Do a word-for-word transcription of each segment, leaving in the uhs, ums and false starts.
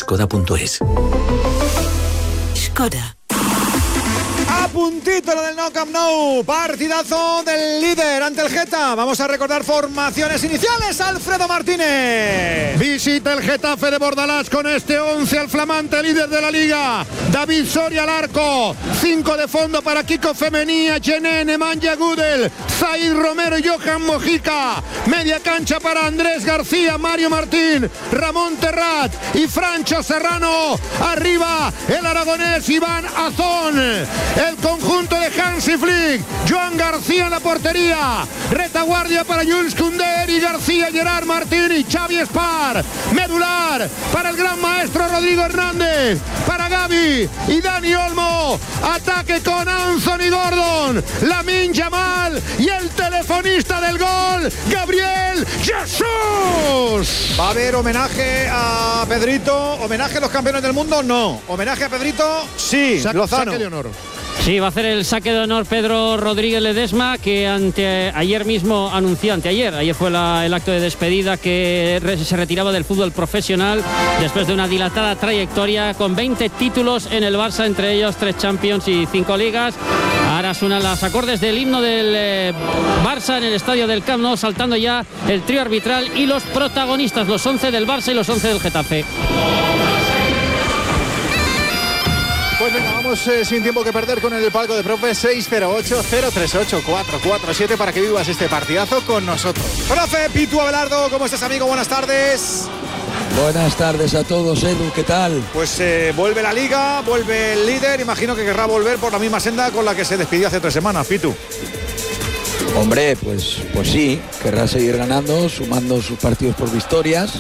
skoda punto es. Skoda. A puntito lo del Nou Camp Nou, partidazo del líder ante el Geta. Vamos a recordar formaciones iniciales. Alfredo Martínez. Visita el Getafe de Bordalás con este once al flamante líder de la Liga. David Soria al arco, cinco de fondo para Kiko Femenía, Jené, Nemanja Gudel, Zaid Romero y Johan Mojica. Media cancha para Andrés García, Mario Martín, Ramón Terrat y Francho Serrano. Arriba el aragonés Iván Azón. El conjunto de Hansi Flick, Joan García en la portería, retaguardia para Jules Koundé, Eri García, Gerard Martín y Xavi Espar, medular para el gran maestro Rodrigo Hernández, para Gavi y Dani Olmo, ataque con Anthony Gordon, Lamine Yamal y el telefonista del gol, Gabriel Jesús. ¿Va a haber homenaje a Pedrito? ¿Homenaje a los campeones del mundo? No. ¿Homenaje a Pedrito? Sí. Sa- Lozano. Saque de honor. Sí, va a hacer el saque de honor Pedro Rodríguez Ledesma, que ante, ayer mismo anunció, anteayer, ayer fue la, el acto de despedida, que re, se retiraba del fútbol profesional después de una dilatada trayectoria con veinte títulos en el Barça, entre ellos tres Champions y cinco Ligas. Ahora suenan las acordes del himno del eh, Barça en el estadio del Camp Nou, saltando ya el trío arbitral y los protagonistas, los once del Barça y los once del Getafe. Pues venga, vamos eh, sin tiempo que perder con el palco de profe. Seis cero ocho, cero tres ocho, cuatro cuatro siete para que vivas este partidazo con nosotros. Profe Pitu Abelardo, ¿cómo estás, amigo? Buenas tardes. Buenas tardes a todos, Edu, ¿qué tal? Pues eh, vuelve la Liga, vuelve el líder. Imagino que querrá volver por la misma senda con la que se despidió hace tres semanas, Pitu. Hombre, pues, pues sí, querrá seguir ganando, sumando sus partidos por victorias.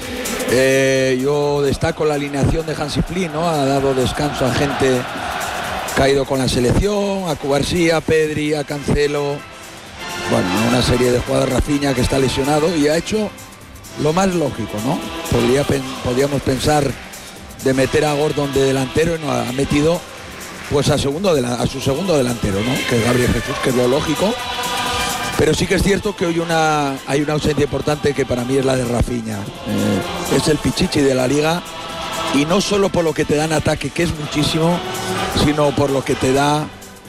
Eh, yo destaco la alineación de Hansi Flick, ¿no? Ha dado descanso a gente que ha ido con la selección, a Cubarsí, a Pedri, a Cancelo, bueno, una serie de jugadores, Rafinha, que está lesionado, y ha hecho lo más lógico, ¿no? Podría, podríamos pensar de meter a Gordon de delantero y no ha metido pues a, segundo de la, a su segundo delantero, ¿no? Que es Gabriel Jesús, que es lo lógico. Pero sí que es cierto que hoy una, hay una ausencia importante que para mí es la de Rafinha. Eh, es el pichichi de la Liga, y no solo por lo que te da en ataque, que es muchísimo, sino por lo que te da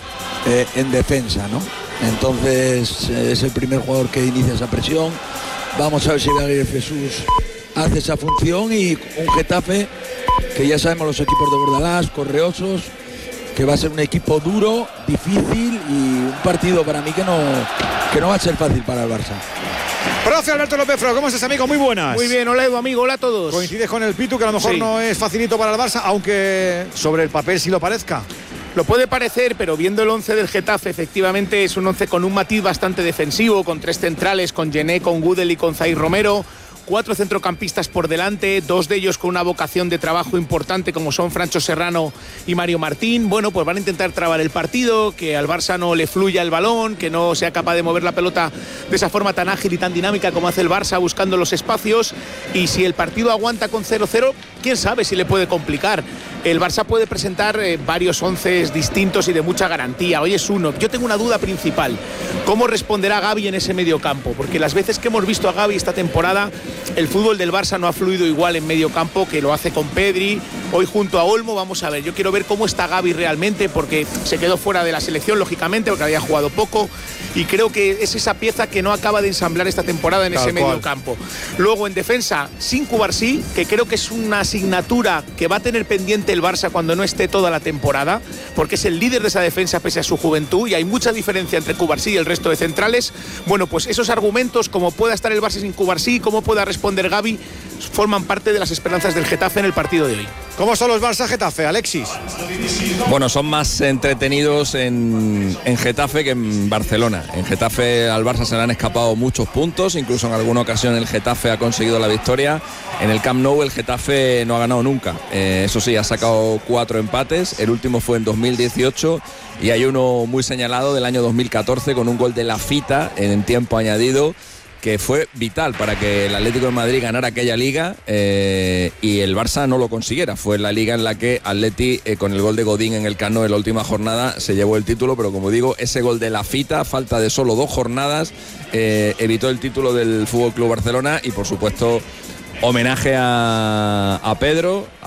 eh, en defensa, ¿no? Entonces eh, es el primer jugador que inicia esa presión. Vamos a ver si Gabriel Jesús hace esa función, y un Getafe que ya sabemos los equipos de Bordalás, correosos, que va a ser un equipo duro, difícil, y un partido para mí que no, que no va a ser fácil para el Barça. Profe Alberto López Fro, ¿cómo estás, amigo? Muy buenas. Muy bien, hola Edu, amigo, hola a todos. Coincides con el Pitu, que a lo mejor sí. no es facilito para el Barça, aunque sobre el papel sí lo parezca. Lo puede parecer, pero viendo el once del Getafe, efectivamente es un once con un matiz bastante defensivo, con tres centrales, con Jené, con Gudel y con Zaid Romero. Cuatro centrocampistas por delante, dos de ellos con una vocación de trabajo importante, como son Francho Serrano y Mario Martín. Bueno, pues van a intentar trabar el partido, que al Barça no le fluya el balón, que no sea capaz de mover la pelota de esa forma tan ágil y tan dinámica como hace el Barça, buscando los espacios. Y si el partido aguanta con cero cero, quién sabe si le puede complicar. El Barça puede presentar eh, varios onces distintos y de mucha garantía. Hoy es uno. Yo tengo una duda principal. ¿Cómo responderá Gavi en ese medio campo? Porque las veces que hemos visto a Gavi esta temporada, el fútbol del Barça no ha fluido igual en medio campo, que lo hace con Pedri. Hoy junto a Olmo, vamos a ver. Yo quiero ver cómo está Gavi realmente, porque se quedó fuera de la selección, lógicamente, porque había jugado poco. Y creo que es esa pieza que no acaba de ensamblar esta temporada en Tal ese cual. medio campo. Luego en defensa, sin Cubarsí, que creo que es una asignatura que va a tener pendiente el Barça cuando no esté toda la temporada, porque es el líder de esa defensa pese a su juventud, y hay mucha diferencia entre Cubarsí y el resto de centrales. Bueno, pues esos argumentos, como pueda estar el Barça sin Cubarsí, cómo pueda responder Gavi, forman parte de las esperanzas del Getafe en el partido de hoy. ¿Cómo son los Barça Getafe, Alexis? Bueno, son más entretenidos en, en Getafe que en Barcelona. En Getafe al Barça se le han escapado muchos puntos, incluso en alguna ocasión el Getafe ha conseguido la victoria. En el Camp Nou el Getafe no ha ganado nunca. Eh, eso sí, ha sacado cuatro empates, el último fue en dos mil dieciocho, y hay uno muy señalado del año dos mil catorce con un gol de Lafita en tiempo añadido, que fue vital para que el Atlético de Madrid ganara aquella liga eh, y el Barça no lo consiguiera. Fue la liga en la que Atleti, eh, con el gol de Godín en el Camp Nou en la última jornada, se llevó el título, pero como digo, ese gol de Lafita, falta de solo dos jornadas, eh, evitó el título del F C Barcelona. Y por supuesto homenaje a, a Pedro,